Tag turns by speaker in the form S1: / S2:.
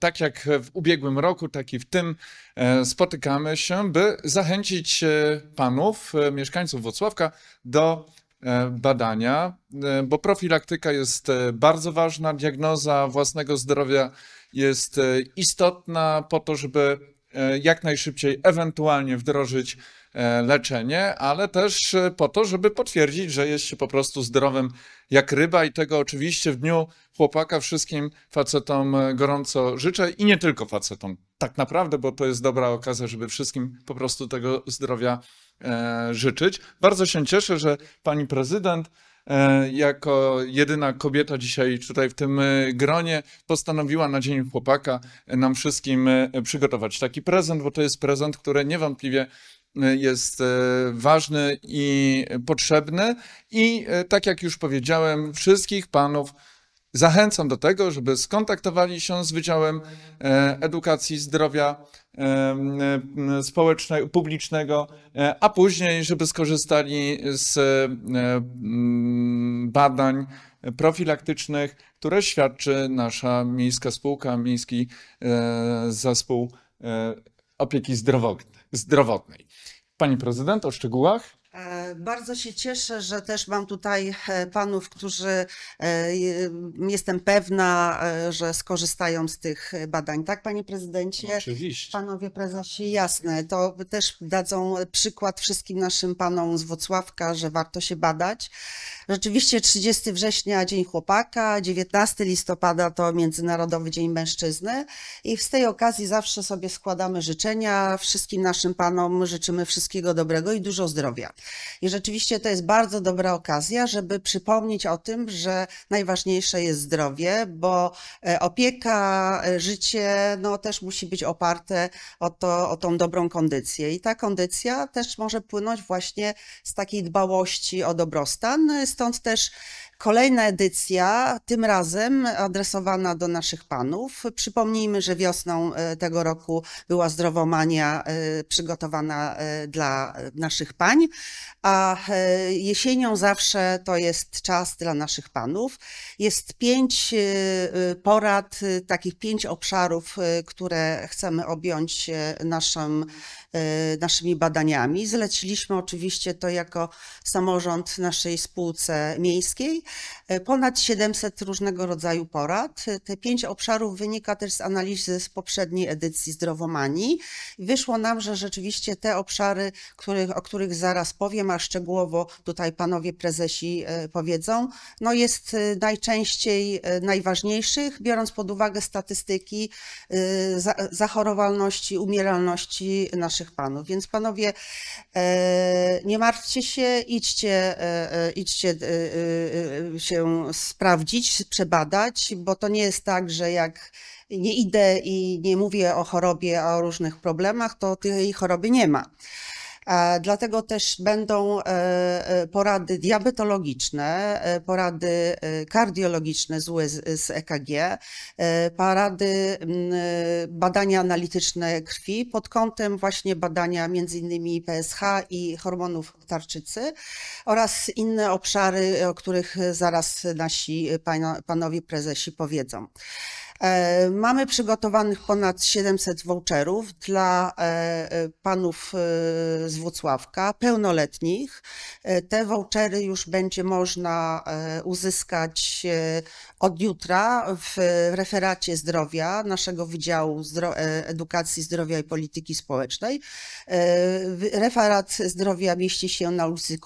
S1: tak jak w ubiegłym roku, tak i w tym spotykamy się, by zachęcić panów, mieszkańców Włocławka do badania, bo profilaktyka jest bardzo ważna, diagnoza własnego zdrowia jest istotna po to, żeby jak najszybciej ewentualnie wdrożyć leczenie, ale też po to, żeby potwierdzić, że jest się po prostu zdrowym jak ryba i tego oczywiście w Dniu Chłopaka wszystkim facetom gorąco życzę i nie tylko facetom, tak naprawdę, bo to jest dobra okazja, żeby wszystkim po prostu tego zdrowia życzyć. Bardzo się cieszę, że pani prezydent jako jedyna kobieta dzisiaj tutaj w tym gronie postanowiła na Dzień Chłopaka nam wszystkim przygotować taki prezent, bo to jest prezent, który niewątpliwie jest ważny i potrzebny i tak jak już powiedziałem, wszystkich panów zachęcam do tego, żeby skontaktowali się z Wydziałem Edukacji Zdrowia Społecznego, Publicznego, a później, żeby skorzystali z badań profilaktycznych, które świadczy nasza miejska spółka, Miejski Zespół Opieki Zdrowotnej. Pani prezydent, o szczegółach?
S2: Bardzo się cieszę, że też mam tutaj panów, którzy jestem pewna, że skorzystają z tych badań. Tak, panie prezydencie?
S1: Oczywiście.
S2: Panowie prezesi, jasne. To też dadzą przykład wszystkim naszym panom z Włocławka, że warto się badać. Rzeczywiście 30 września Dzień Chłopaka, 19 listopada to Międzynarodowy Dzień Mężczyzny i z tej okazji zawsze sobie składamy życzenia. Wszystkim naszym panom życzymy wszystkiego dobrego i dużo zdrowia. I rzeczywiście to jest bardzo dobra okazja, żeby przypomnieć o tym, że najważniejsze jest zdrowie, bo opieka, życie no, też musi być oparte o tą dobrą kondycję. I ta kondycja też może płynąć właśnie z takiej dbałości o dobrostan. Stąd też kolejna edycja, tym razem adresowana do naszych panów. Przypomnijmy, że wiosną tego roku była zdrowomania przygotowana dla naszych pań, a jesienią zawsze to jest czas dla naszych panów. Jest 5 porad, takich 5 obszarów, które chcemy objąć naszymi badaniami. Zleciliśmy oczywiście to jako samorząd naszej spółce miejskiej. Ponad 700 różnego rodzaju porad. Te 5 obszarów wynika też z analizy z poprzedniej edycji Zdrowomanii. Wyszło nam, że rzeczywiście te obszary, o których zaraz powiem, a szczegółowo tutaj panowie prezesi powiedzą, no jest najczęściej najważniejszych, biorąc pod uwagę statystyki zachorowalności, umieralności naszych panów. Więc panowie, nie martwcie się, idźcie się sprawdzić, przebadać, bo to nie jest tak, że jak nie idę i nie mówię o chorobie, a o różnych problemach, to tej choroby nie ma. Dlatego też będą porady diabetologiczne, porady kardiologiczne z EKG, porady badania analityczne krwi pod kątem właśnie badania m.in. PSH i hormonów tarczycy oraz inne obszary, o których zaraz nasi panowie prezesi powiedzą. Mamy przygotowanych ponad 700 voucherów dla panów z Włocławka, pełnoletnich. Te vouchery już będzie można uzyskać od jutra w referacie zdrowia naszego Wydziału Edukacji, Zdrowia i Polityki Społecznej. Referat zdrowia mieści się na ulicy